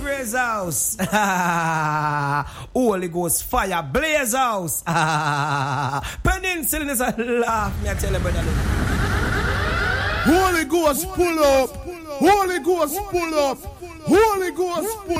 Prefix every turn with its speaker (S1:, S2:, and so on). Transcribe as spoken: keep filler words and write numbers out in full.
S1: praise house. Holy Ghost fire blaze house. Peninsula is a laugh. Me I tell you brother.
S2: Holy Ghost pull up. Holy Ghost pull up. Holy Ghost pull up.